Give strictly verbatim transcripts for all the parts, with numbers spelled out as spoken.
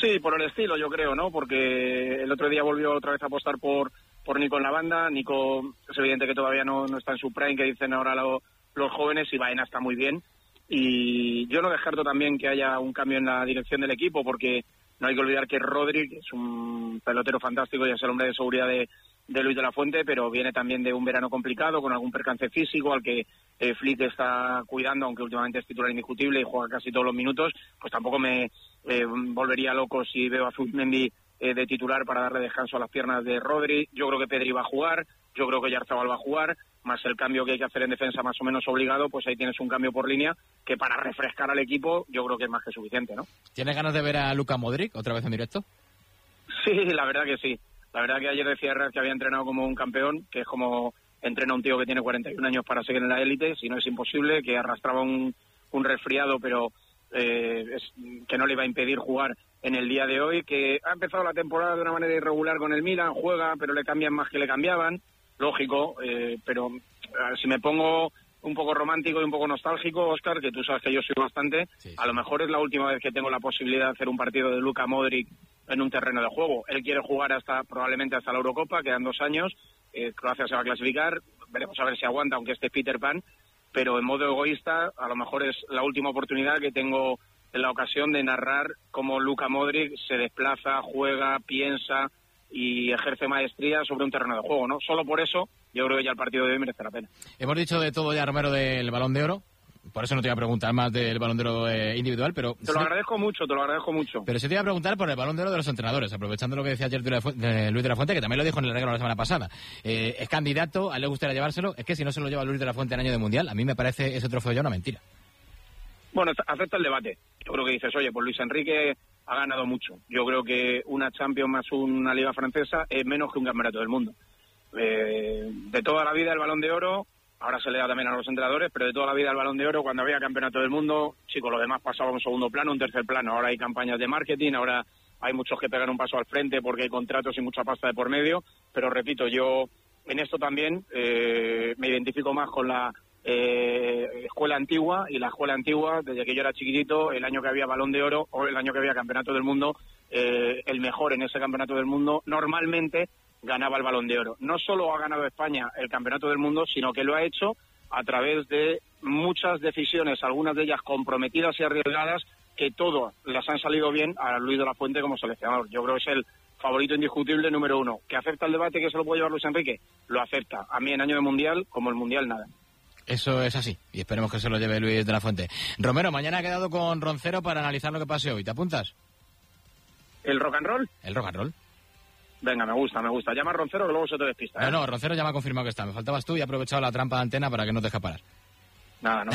Sí, por el estilo, yo creo, ¿no? Porque el otro día volvió otra vez a apostar por por Nico en la banda. Nico es evidente que todavía no, no está en su prime, que dicen ahora lo, los jóvenes, y Baena está muy bien. Y yo no descarto también que haya un cambio en la dirección del equipo, porque no hay que olvidar que Rodri es un pelotero fantástico y es el hombre de seguridad de, de Luis de la Fuente, pero viene también de un verano complicado, con algún percance físico al que eh, Flick está cuidando, aunque últimamente es titular indiscutible y juega casi todos los minutos. Pues tampoco me eh, volvería loco si veo a Zubimendi eh, de titular para darle descanso a las piernas de Rodri. Yo creo que Pedri va a jugar, yo creo que Oyarzabal va a jugar, más el cambio que hay que hacer en defensa más o menos obligado, pues ahí tienes un cambio por línea que para refrescar al equipo yo creo que es más que suficiente, ¿no? ¿Tienes ganas de ver a Luka Modric otra vez en directo? Sí, la verdad que sí. La verdad que ayer decía Herrera que había entrenado como un campeón, que es como entrena un tío que tiene cuarenta y un años para seguir en la élite, si no es imposible, que arrastraba un, un resfriado, pero eh, es, que no le iba a impedir jugar en el día de hoy, que ha empezado la temporada de una manera irregular con el Milan, juega, pero le cambian más que le cambiaban, lógico, eh, pero eh, si me pongo un poco romántico y un poco nostálgico, Óscar, que tú sabes que yo soy bastante, sí, sí. A lo mejor es la última vez que tengo la posibilidad de hacer un partido de Luka Modric en un terreno de juego. Él quiere jugar hasta probablemente hasta la Eurocopa, quedan dos años, eh, Croacia se va a clasificar, veremos a ver si aguanta, aunque este es Peter Pan, pero en modo egoísta a lo mejor es la última oportunidad que tengo en la ocasión de narrar cómo Luka Modric se desplaza, juega, piensa y ejerce maestría sobre un terreno de juego, ¿no? Solo por eso yo creo que ya el partido de hoy merece la pena. Hemos dicho de todo ya, Romero, del Balón de Oro. Por eso no te iba a preguntar más del Balón de Oro eh, individual, pero... Te lo agradezco mucho, te lo agradezco mucho. Pero sí te iba a preguntar por el Balón de Oro de los entrenadores, aprovechando lo que decía ayer Luis de la Fuente, que también lo dijo en el regalo la semana pasada. Eh, es candidato, a él le gustaría llevárselo. Es que si no se lo lleva Luis de la Fuente en año de Mundial, a mí me parece ese trofeo ya una mentira. Bueno, acepta el debate. Yo creo que dices, oye, pues Luis Enrique ha ganado mucho. Yo creo que una Champions más una Liga Francesa es menos que un Campeonato del Mundo. Eh, de toda la vida el Balón de Oro, ahora se le da también a los entrenadores, pero de toda la vida el Balón de Oro, cuando había Campeonato del Mundo, chicos, lo demás pasaba a un segundo plano, un tercer plano. Ahora hay campañas de marketing, ahora hay muchos que pegan un paso al frente porque hay contratos y mucha pasta de por medio, pero repito, yo en esto también eh, me identifico más con la eh, escuela antigua, y la escuela antigua, desde que yo era chiquitito, el año que había Balón de Oro o el año que había Campeonato del Mundo, eh, el mejor en ese Campeonato del Mundo normalmente ganaba el Balón de Oro. No solo ha ganado España el Campeonato del Mundo, sino que lo ha hecho a través de muchas decisiones, algunas de ellas comprometidas y arriesgadas, que todas las han salido bien a Luis de la Fuente como seleccionador. Yo creo que es el favorito indiscutible número uno. ¿Que acepta el debate que se lo puede llevar Luis Enrique? Lo acepta. A mí en año de Mundial, como el Mundial, nada. Eso es así, y esperemos que se lo lleve Luis de la Fuente. Romero, mañana ha quedado con Roncero para analizar lo que pase hoy. ¿Te apuntas? ¿El rock and roll? El rock and roll. Venga, me gusta, me gusta. Llama a Roncero que luego se te despista, ¿eh? No, no, Roncero ya me ha confirmado que está. Me faltabas tú y he aprovechado la trampa de antena para que no te escaparas. Nada, no.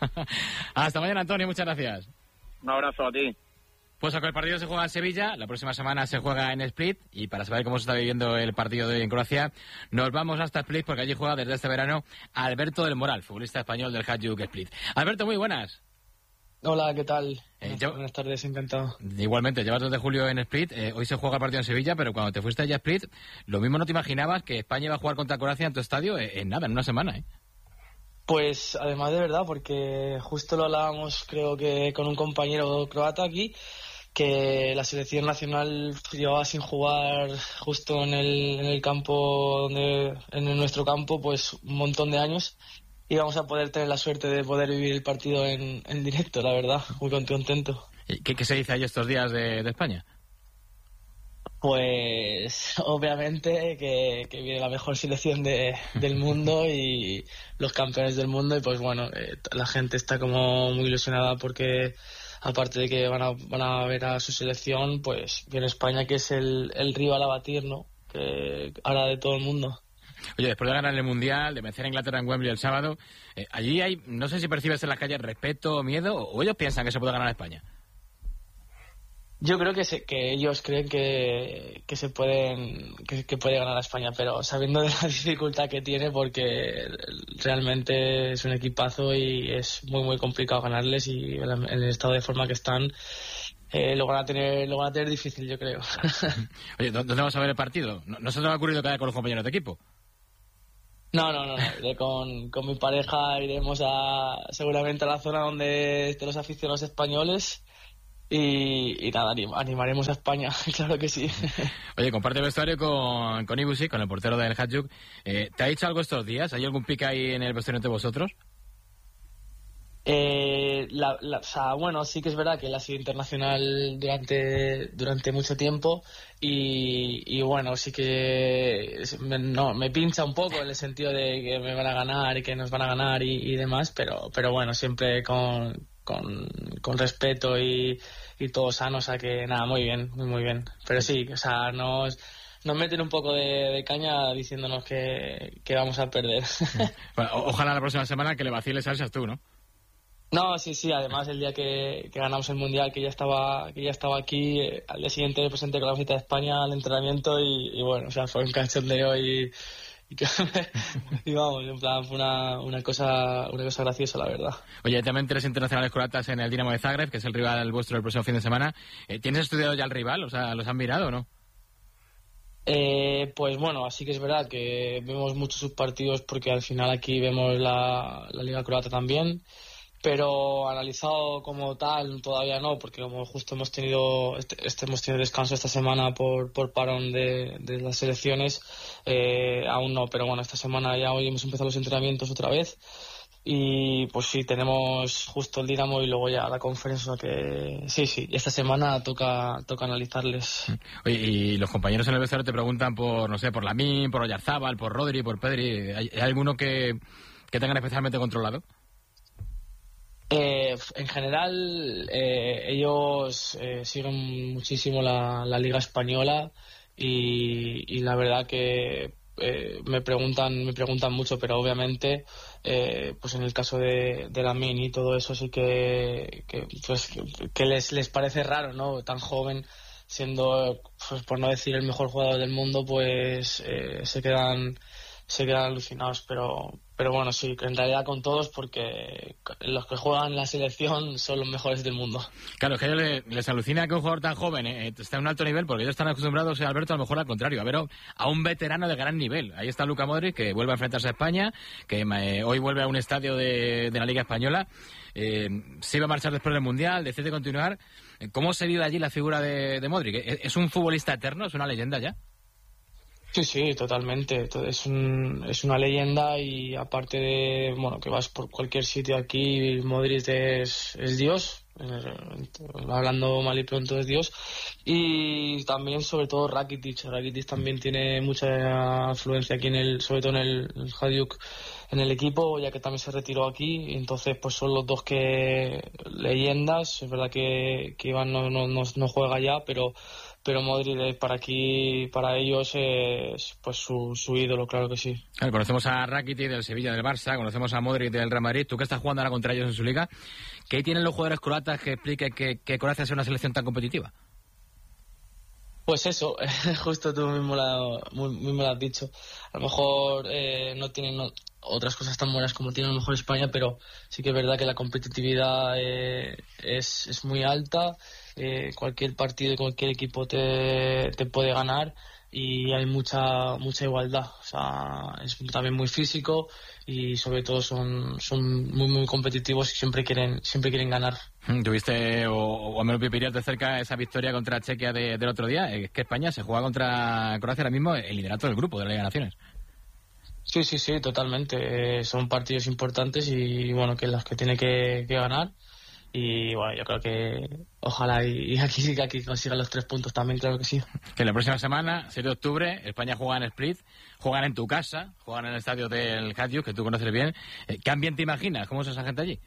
Hasta mañana, Antonio, muchas gracias. Un abrazo a ti. Pues aunque el partido se juega en Sevilla, la próxima semana se juega en Split, y para saber cómo se está viviendo el partido de hoy en Croacia, nos vamos hasta Split porque allí juega desde este verano Alberto del Moral, futbolista español del Hajduk Split. Alberto, muy buenas. Hola, ¿qué tal? Eh, buenas, yo... buenas tardes, encantado. Igualmente, llevas desde julio en Split, eh, hoy se juega el partido en Sevilla, pero cuando te fuiste allá a Split, lo mismo no te imaginabas que España iba a jugar contra Croacia en tu estadio eh, en nada, en una semana, ¿eh? Pues además de verdad, porque justo lo hablábamos creo que con un compañero croata aquí, que la selección nacional llevaba sin jugar justo en el, en el campo, donde en nuestro campo, pues un montón de años, y vamos a poder tener la suerte de poder vivir el partido en, en directo, la verdad, muy contento. ¿Qué, qué se dice ahí estos días de, de España? Pues obviamente que, que viene la mejor selección de, del mundo y los campeones del mundo, y pues bueno, eh, la gente está como muy ilusionada porque aparte de que van a, van a ver a su selección, pues viene España, que es el, el rival a batir, ¿no? Que ahora de todo el mundo. Oye, después de ganar el Mundial, de vencer a Inglaterra en Wembley el sábado, eh, allí hay, no sé si percibes en las calles respeto o miedo, o ellos piensan que se puede ganar a España. Yo creo que, se, que ellos creen que, que se pueden que, que puede ganar a España, pero sabiendo de la dificultad que tiene, porque realmente es un equipazo y es muy muy complicado ganarles, y en el estado de forma que están eh, lo van a tener lo van a tener difícil, yo creo. Oye, ¿dónde vamos a ver el partido? ¿No, no se te ha ocurrido que haya con los compañeros de equipo? No, no, no, no. Iré con, con mi pareja, iremos a seguramente a la zona donde estén los aficionados españoles. Y, y nada, anim, animaremos a España, claro que sí. Oye, comparte vestuario con, con Ibusi, con el portero del Hajduk. Eh, ¿Te ha dicho algo estos días? ¿Hay algún pique ahí en el vestuario entre vosotros? Eh, la, la, o sea, bueno, sí que es verdad que él ha sido internacional durante durante mucho tiempo y, y bueno, sí que me, no, me pincha un poco en el sentido de que me van a ganar y que nos van a ganar y, y demás, pero pero bueno, siempre con, con, con respeto y, y todo sano, o sea que nada, muy bien, muy muy bien. Pero sí, o sea, nos, nos meten un poco de, de caña diciéndonos que, que vamos a perder. Bueno, o, ojalá la próxima semana que le vaciles a seas tú, ¿no? No, sí, sí, además el día que, que ganamos el Mundial, que ya estaba que ya estaba aquí, eh, al día siguiente me presenté con la visita de España al entrenamiento y, y bueno, o sea, fue un cachondeo y, y, que, y vamos, en plan, fue una, una cosa una cosa graciosa, la verdad. Oye, también tres internacionales croatas en el Dinamo de Zagreb, que es el rival vuestro del próximo fin de semana. Eh, ¿Tienes estudiado ya el rival? O sea, ¿los han mirado o no? Eh, pues bueno, así que es verdad que vemos muchos sus partidos porque al final aquí vemos la, la Liga Croata también. Pero analizado como tal todavía no, porque como justo hemos tenido este, este hemos tenido descanso esta semana por, por parón de, de las selecciones, eh, aún no, pero bueno, esta semana ya hoy hemos empezado los entrenamientos otra vez y pues sí, tenemos justo el Dinamo y luego ya la conferencia, que sí, sí, esta semana toca toca analizarles. Oye, y los compañeros en el vestuario te preguntan por, no sé, por Lamine, por Oyarzábal, por Rodri, por Pedri, ¿hay, hay alguno que, que tengan especialmente controlado? Eh, en general, eh, ellos eh, siguen muchísimo la, la Liga Española y, y la verdad que eh, me preguntan me preguntan mucho, pero obviamente, eh, pues en el caso de, de Lamine y todo eso sí que, que pues que, que les les parece raro, ¿no? Tan joven, siendo, pues por no decir el mejor jugador del mundo, pues eh, se quedan se quedan alucinados, pero pero bueno, sí, que en realidad con todos, porque los que juegan en la selección son los mejores del mundo. Claro, es que a ellos les, les alucina que un jugador tan joven eh, esté a un alto nivel, porque ellos están acostumbrados, Alberto, a lo mejor al contrario, a ver a un veterano de gran nivel. Ahí está Luka Modric, que vuelve a enfrentarse a España, que eh, hoy vuelve a un estadio de, de la Liga Española, eh, se iba a marchar después del Mundial, decide continuar. ¿Cómo se vive allí la figura de, de Modric? ¿Es, ¿Es un futbolista eterno? ¿Es una leyenda ya? Sí, sí, totalmente. Es, un, es una leyenda y aparte de, bueno, que vas por cualquier sitio aquí, Modric es, es Dios, hablando mal y pronto es Dios. Y también, sobre todo, Rakitic. Rakitic también tiene mucha influencia aquí, en el, sobre todo en el, el Hajduk, en el equipo, ya que también se retiró aquí. Entonces, pues son los dos que leyendas. Es verdad que, que Iván no, no, no, no juega ya, pero pero Modric para aquí, para ellos es pues su, su ídolo, claro que sí. Claro, conocemos a Rakitic del Sevilla, del Barça, conocemos a Modric del Real Madrid. Tú que estás jugando ahora contra ellos en su liga, ¿qué tienen los jugadores croatas que explique que, que Croacia sea una selección tan competitiva? Pues eso, justo tú mismo lo, mismo lo has dicho. A lo mejor eh, no tienen no, otras cosas tan buenas como tiene a lo mejor España, pero sí que es verdad que la competitividad eh, es, es muy alta. Eh, cualquier partido de cualquier equipo te, te puede ganar y hay mucha mucha igualdad. O sea, es también muy físico y sobre todo son son muy muy competitivos y siempre quieren siempre quieren ganar. Tuviste o, o me lo vivirías de cerca esa victoria contra Chequia de, del otro día. Es que España se juega contra Croacia ahora mismo el liderato del grupo de la Liga de Naciones. Sí, sí, sí, totalmente. Eh, son partidos importantes y bueno, que los que tiene que, que ganar. Y bueno, yo creo que ojalá y, y aquí, que aquí consigan los tres puntos también, claro que sí. Que la próxima semana, siete de octubre, España juega en Split, juegan en tu casa, juegan en el estadio del Hajduk, que tú conoces bien. ¿Qué ambiente imaginas? ¿Cómo es esa gente allí?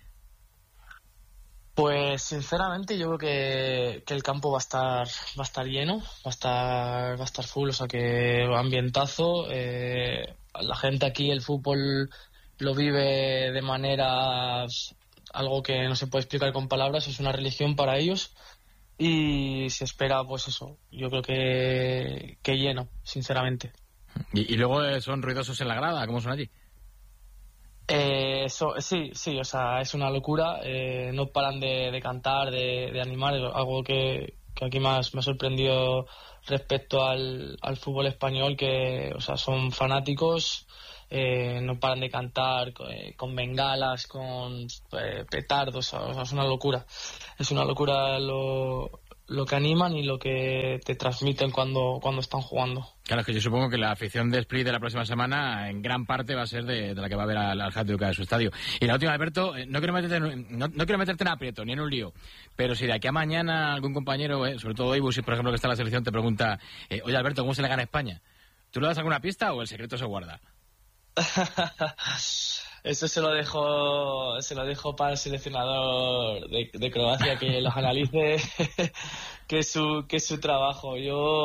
Pues sinceramente yo creo que, que el campo va a estar va a estar lleno, va a estar va a estar full, o sea que ambientazo. Eh, la gente aquí el fútbol lo vive de manera, algo que no se puede explicar con palabras, es una religión para ellos y se espera, pues eso, yo creo que, que lleno, sinceramente. ¿Y, y luego son ruidosos en la grada? ¿Cómo son allí? Eh, so, sí, sí, o sea, es una locura, eh, no paran de, de cantar, de, de animar, algo que, que aquí más me ha sorprendido respecto al, al fútbol español, que, o sea, son fanáticos. eh, no paran de cantar eh, con bengalas, con eh, petardos, o sea, es una locura. Es una locura lo, lo que animan y lo que te transmiten cuando, cuando están jugando. Claro, es que yo supongo que la afición de Split de la próxima semana en gran parte va a ser de, de la que va a ver al, al Hajduk de su estadio. Y la última, Alberto, no quiero meterte en, no, no quiero meterte en aprieto ni en un lío, pero si de aquí a mañana algún compañero, eh, sobre todo Ibus, por ejemplo, que está en la selección, te pregunta, eh, oye Alberto, ¿cómo se le gana a España? ¿Tú le das alguna pista o el secreto se guarda? Eso se lo dejo se lo dejo para el seleccionador de, de Croacia, que los analice, que es su que es su trabajo.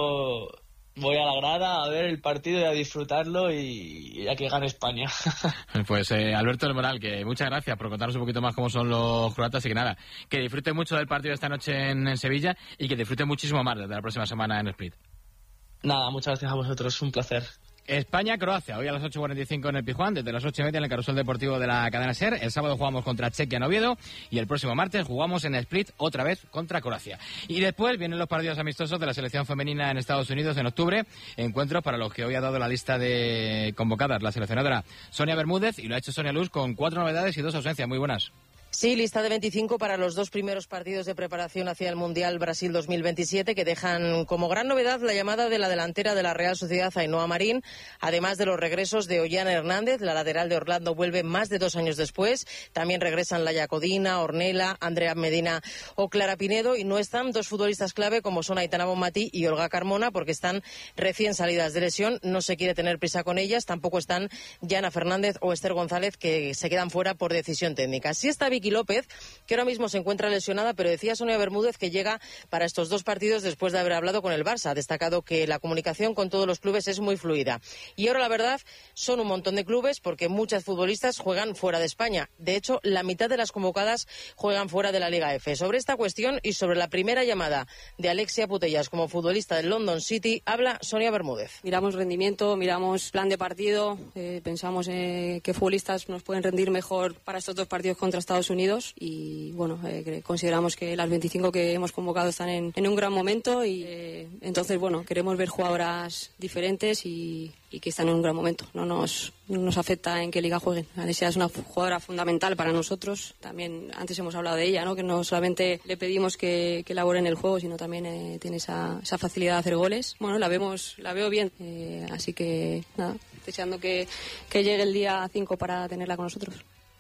Yo voy a la grada a ver el partido y a disfrutarlo y, y a que gane España. Pues eh, Alberto del Moral, que muchas gracias por contarnos un poquito más cómo son los croatas y que nada, que disfruten mucho del partido esta noche en, en Sevilla y que disfruten muchísimo más desde la próxima semana en Split. Nada, muchas gracias a vosotros, un placer. España-Croacia, hoy a las ocho cuarenta y cinco en el Pizjuán, desde las ocho y media en el Carrusel Deportivo de la cadena SER. El sábado jugamos contra Chequia en Oviedo y el próximo martes jugamos en Split otra vez contra Croacia. Y después vienen los partidos amistosos de la selección femenina en Estados Unidos en octubre, encuentros para los que hoy ha dado la lista de convocadas la seleccionadora Sonia Bermúdez, y lo ha hecho Sonia Luz con cuatro novedades y dos ausencias. Muy buenas. Sí, lista de veinticinco para los dos primeros partidos de preparación hacia el Mundial Brasil dos mil veintisiete, que dejan como gran novedad la llamada de la delantera de la Real Sociedad, Ainhoa Marín, además de los regresos de Ollana Hernández. La lateral de Orlando vuelve más de dos años después. También regresan Laia Codina, Ornella, Andrea Medina o Clara Pinedo, y no están dos futbolistas clave como son Aitana Bonmatí y Olga Carmona, porque están recién salidas de lesión. No se quiere tener prisa con ellas. Tampoco están Yana Fernández o Esther González, que se quedan fuera por decisión técnica. Sí está Vicky López, que ahora mismo se encuentra lesionada, pero decía Sonia Bermúdez que llega para estos dos partidos después de haber hablado con el Barça. Ha destacado que la comunicación con todos los clubes es muy fluida. Y ahora, la verdad, son un montón de clubes, porque muchas futbolistas juegan fuera de España. De hecho, la mitad de las convocadas juegan fuera de la Liga F. Sobre esta cuestión y sobre la primera llamada de Alexia Putellas como futbolista del London City, habla Sonia Bermúdez. Miramos rendimiento, miramos plan de partido, eh, pensamos eh, qué futbolistas nos pueden rendir mejor para estos dos partidos contra Estados Unidos, y bueno, eh, consideramos que las veinticinco que hemos convocado están en, en un gran momento, y eh, entonces bueno, queremos ver jugadoras diferentes y, y que están en un gran momento. No nos, no nos afecta en qué liga jueguen. Alexia es una jugadora fundamental para nosotros. También antes hemos hablado de ella, ¿no? Que no solamente le pedimos que, que elabore en el juego, sino también eh, tiene esa, esa facilidad de hacer goles. Bueno, la vemos, la veo bien, eh, así que nada, deseando que, que llegue el día cinco para tenerla con nosotros.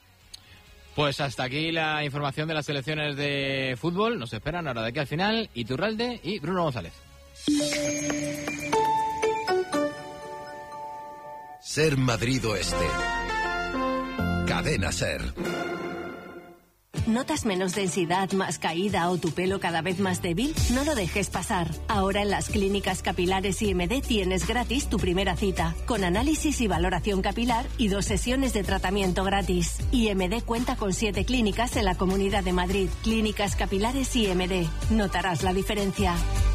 Pues hasta aquí la información de las selecciones de fútbol. Nos esperan ahora de aquí al final Iturralde y Bruno González. SER Madrid Oeste. Cadena SER. ¿Notas menos densidad, más caída o tu pelo cada vez más débil? No lo dejes pasar. Ahora en las clínicas capilares I M D tienes gratis tu primera cita, con análisis y valoración capilar y dos sesiones de tratamiento gratis. I M D cuenta con siete clínicas en la Comunidad de Madrid. Clínicas capilares I M D. Notarás la diferencia.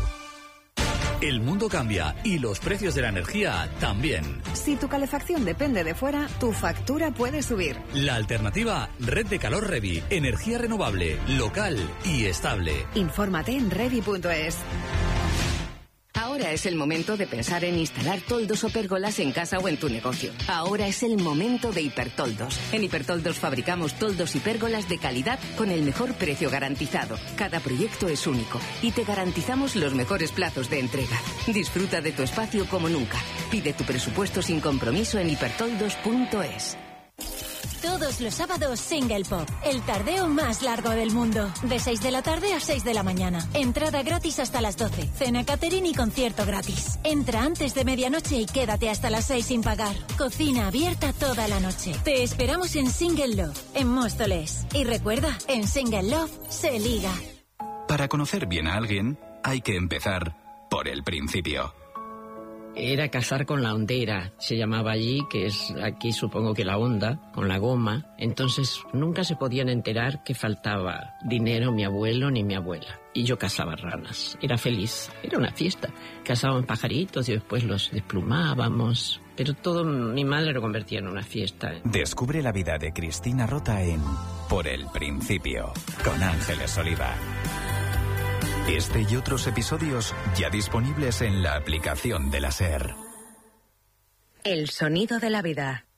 El mundo cambia y los precios de la energía también. Si tu calefacción depende de fuera, tu factura puede subir. La alternativa, Red de Calor Revi. Energía renovable, local y estable. Infórmate en revi punto es. Ahora es el momento de pensar en instalar toldos o pérgolas en casa o en tu negocio. Ahora es el momento de Hipertoldos. En Hipertoldos fabricamos toldos y pérgolas de calidad con el mejor precio garantizado. Cada proyecto es único y te garantizamos los mejores plazos de entrega. Disfruta de tu espacio como nunca. Pide tu presupuesto sin compromiso en hipertoldos punto es. Todos los sábados Single Pop, el tardeo más largo del mundo. De seis de la tarde a seis de la mañana. Entrada gratis hasta las doce. Cena catering y concierto gratis. Entra antes de medianoche y quédate hasta las seis sin pagar. Cocina abierta toda la noche. Te esperamos en Single Love, en Móstoles. Y recuerda, en Single Love se liga. Para conocer bien a alguien, hay que empezar por el principio. Era cazar con la hondera, se llamaba allí, que es aquí supongo que la honda, con la goma. Entonces nunca se podían enterar que faltaba dinero mi abuelo ni mi abuela. Y yo cazaba ranas. Era feliz, era una fiesta. Cazábamos pajaritos y después los desplumábamos. Pero todo mi madre lo convertía en una fiesta. Descubre la vida de Cristina Rota en Por el Principio, con Ángeles Oliva. Este y otros episodios ya disponibles en la aplicación de la SER. El sonido de la vida.